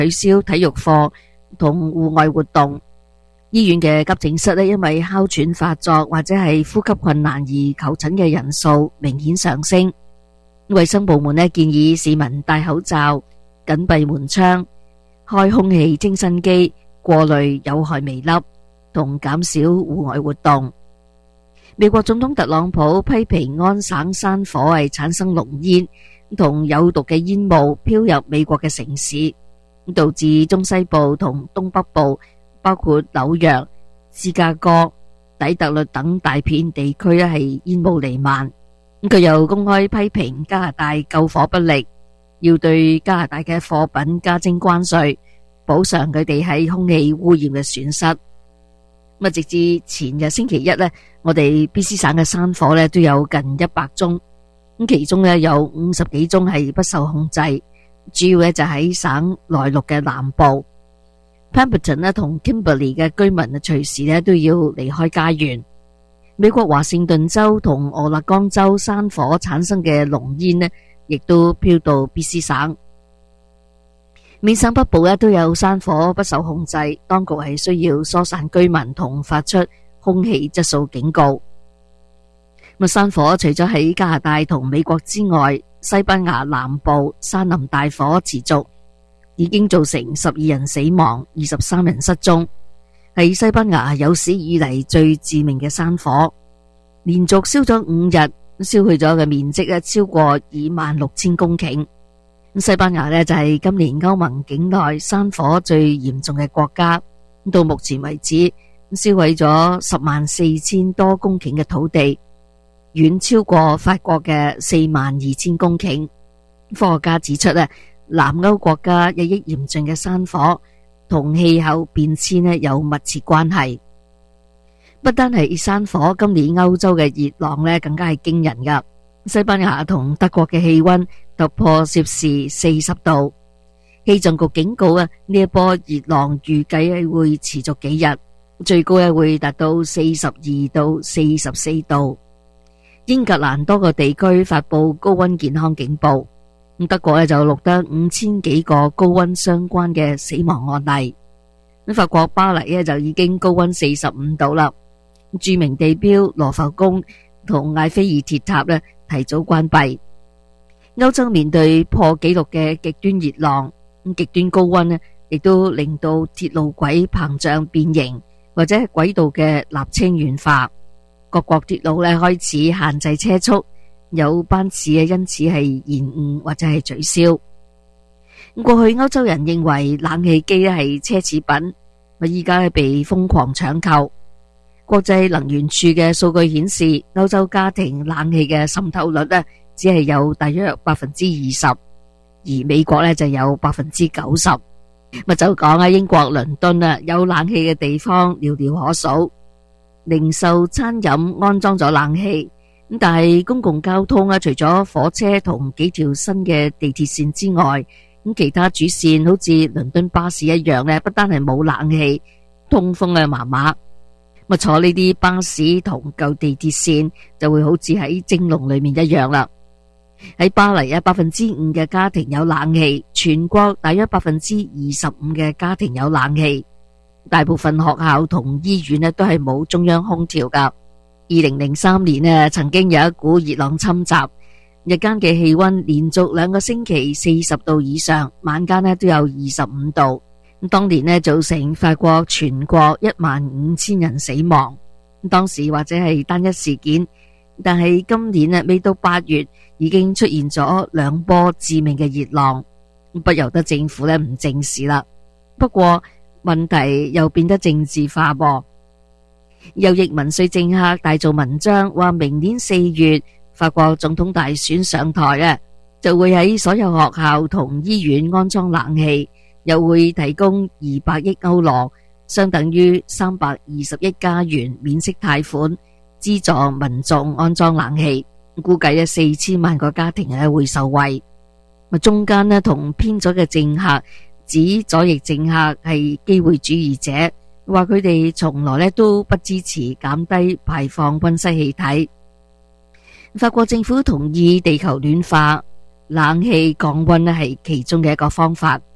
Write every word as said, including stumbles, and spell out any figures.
取消體育課同戶外活動。醫院嘅急症室呢，因為哮喘發作或者係呼吸困難而求診嘅人數明顯上升。衛生部門呢，建議市民戴口罩、緊閉門窗、開空氣清新機、過濾有害微粒同減少戶外活動。美國總統特朗普批評安省山火係產生濃煙同有毒嘅煙霧飄入美國嘅城市，導致中西部同東北部，包括紐約、芝加哥、底特律等大片地區咧係煙霧彌漫。佢又公開批評加拿大救火不力，要對加拿大嘅貨品加徵關稅，補償佢哋喺空氣污染嘅損失。咁啊，直至前日星期一咧，我哋 B C 省嘅山火咧都有近一百宗，咁其中咧有五十幾宗係不受控制，主要咧就喺省內陸嘅南部。Pemberton 咧同 Kimberley 嘅居民啊，隨時咧都要離開家園。美國華盛頓州同俄勒岡州山火產生嘅濃煙呢，亦都飄到 B C 省。緬省北部咧都有山火不受控制，當局係需要疏散居民同發出空氣質素警告。咁山火除咗喺加拿大同美國之外，西班牙南部山林大火持續，已經造成十二人死亡、二十三人失蹤，係西班牙有史以嚟最致命嘅山火，連續燒咗五日，燒去咗嘅面積咧超過二萬六千公頃。西班牙呢就係今年歐盟境內山火最嚴重嘅國家，到目前為止燒毀咗十萬四千多公頃嘅土地，遠超過法國嘅四萬二千公頃。科學家指出咧，南歐國家日益嚴峻嘅山火同氣候變遷咧有密切關係。不單係山火，今年歐洲嘅熱浪咧更加係驚人噶。西班牙同德國嘅氣溫突破攝氏四十度，氣象局警告啊，呢一波熱浪預計係會持續幾日，最高咧會達到四十二到四十四度。英格蘭多個地區發布高溫健康警報，咁德國咧就錄得五千幾個高溫相關嘅死亡案例。咁法國巴黎咧就已經高溫四十五度啦，著名地標羅浮宮同艾菲爾鐵塔咧提早關閉。歐洲面對破紀錄嘅極端熱浪，咁極端高溫咧亦都令到鐵路軌膨脹變形，或者係軌道嘅瀝青軟化。各國鐵路咧開始限制車速，有班次啊因此係延誤或者係取消。過去歐洲人認為冷氣機咧係奢侈品，咪依家咧被瘋狂搶購。國際能源署嘅數據顯示，歐洲家庭冷氣嘅滲透率咧只係有大約百分之二十，而美國咧就有百分之九十。咪就講喺英國倫敦啊，有冷氣嘅地方寥寥可數。零售、餐飲安裝咗冷氣，咁但係公共交通啊，除咗火車同幾條新嘅地鐵線之外，咁其他主線好似倫敦巴士一樣咧，不單係冇冷氣，通風啊麻麻。咁坐呢啲巴士同舊地鐵線就會好似喺蒸籠裏面一樣啦。喺巴黎啊，百分之五嘅家庭有冷氣，全國大約百分之二十五嘅家庭有冷氣。大部分學校同醫院咧都係冇中央空調噶。二零零三年咧，曾經有一股熱浪侵襲，日間嘅氣溫連續兩個星期四十度以上，晚間咧都有二十五度。咁當年咧造成法國全國一萬五千人死亡。當時或者係單一事件，但係今年啊未到八月已經出現咗兩波致命嘅熱浪，不由得政府咧唔正視啦。不過問題又變得政治化噃。右翼民粹政客大做文章，話明年四月法國總統大選上台啊，就會喺所有學校同醫院安裝冷氣，又會提供二百億歐羅，相等於三百二十億加元免息貸款，資助民眾安裝冷氣。估計咧四千萬個家庭咧會受惠。中間咧同偏左嘅政客指左翼政客係機會主義者，話佢哋從來咧都不支持減低排放溫室氣體。法國政府同意地球暖化，冷氣降溫咧係其中嘅一個方法。